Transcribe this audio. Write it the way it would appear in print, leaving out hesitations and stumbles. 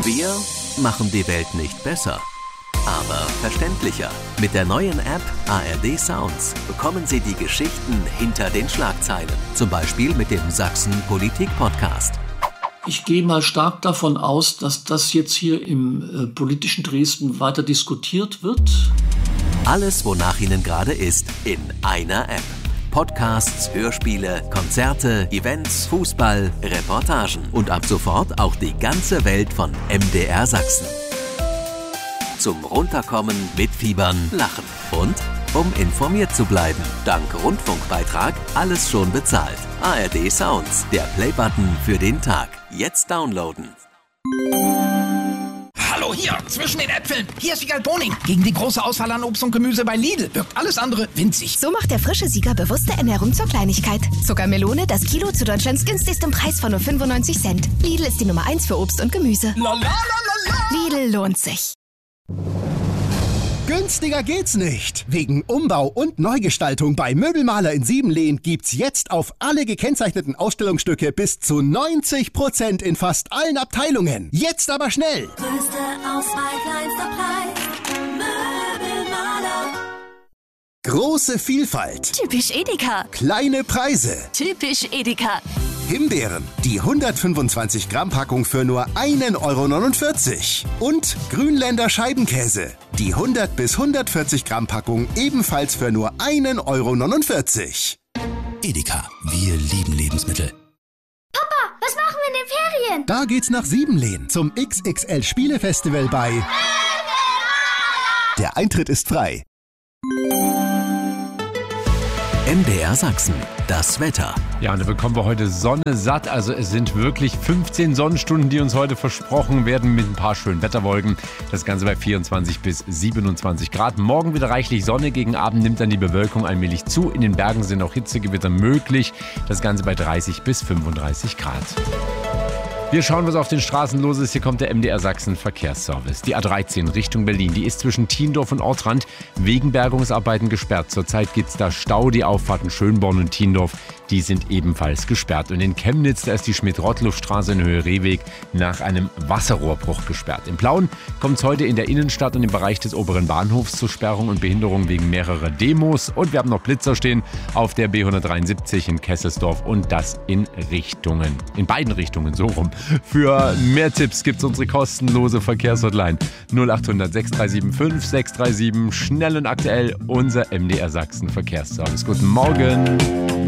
Wir machen die Welt nicht besser, aber verständlicher. Mit der neuen App ARD Sounds bekommen Sie die Geschichten hinter den Schlagzeilen. Zum Beispiel mit dem Sachsen Politik Podcast. Ich gehe mal stark davon aus, dass das jetzt hier im politischen Dresden weiter diskutiert wird. Alles, wonach Ihnen gerade ist, in einer App. Podcasts, Hörspiele, Konzerte, Events, Fußball, Reportagen und ab sofort auch die ganze Welt von MDR Sachsen. Zum Runterkommen, Mitfiebern, Lachen und um informiert zu bleiben. Dank Rundfunkbeitrag alles schon bezahlt. ARD Sounds, der Playbutton für den Tag. Jetzt downloaden. Hallo hier, zwischen den Äpfeln. Hier ist Sieger Boning. Gegen die große Auswahl an Obst und Gemüse bei Lidl wirkt alles andere winzig. So macht der frische Sieger bewusste Ernährung zur Kleinigkeit. Zuckermelone, das Kilo zu Deutschlands günstigstem Preis von nur 95 Cent. Lidl ist die Nummer 1 für Obst und Gemüse. La la la la la. Lidl lohnt sich. Günstiger geht's nicht. Wegen Umbau und Neugestaltung bei Möbelmaler in Siebenlehn gibt's jetzt auf alle gekennzeichneten Ausstellungsstücke bis zu 90% in fast allen Abteilungen. Jetzt aber schnell! Größte Auswahl, kleinster Preis. Möbelmaler. Große Vielfalt. Typisch Edeka. Kleine Preise. Typisch Edeka. Himbeeren, die 125 Gramm Packung für nur 1,49 €. Und Grünländer Scheibenkäse, die 100 bis 140 Gramm Packung ebenfalls für nur 1,49 €. Edeka, wir lieben Lebensmittel. Papa, was machen wir in den Ferien? Da geht's nach Siebenlehn zum XXL Spielefestival bei Der Eintritt ist frei. MDR Sachsen, das Wetter. Ja, und da bekommen wir heute Sonne satt. Also es sind wirklich 15 Sonnenstunden, die uns heute versprochen werden mit ein paar schönen Wetterwolken. Das Ganze bei 24 bis 27 Grad. Morgen wieder reichlich Sonne. Gegen Abend nimmt dann die Bewölkung allmählich zu. In den Bergen sind auch Hitzegewitter möglich. Das Ganze bei 30 bis 35 Grad. Wir schauen, was auf den Straßen los ist. Hier kommt der MDR Sachsen Verkehrsservice. Die A13 Richtung Berlin, die ist zwischen Thiendorf und Ortrand wegen Bergungsarbeiten gesperrt. Zurzeit gibt es da Stau. Die Auffahrten Schönborn und Thiendorf, die sind ebenfalls gesperrt. Und in Chemnitz, da ist die Schmidt-Rottluff-Straße in Höhe Rehweg nach einem Wasserrohrbruch gesperrt. In Plauen kommt es heute in der Innenstadt und im Bereich des oberen Bahnhofs zu Sperrung und Behinderung wegen mehrerer Demos. Und wir haben noch Blitzer stehen auf der B173 in Kesselsdorf und das in beiden Richtungen, so rum. Für mehr Tipps gibt es unsere kostenlose Verkehrshotline 0800 6375 637. Schnell und aktuell unser MDR Sachsen Verkehrsservice. Guten Morgen.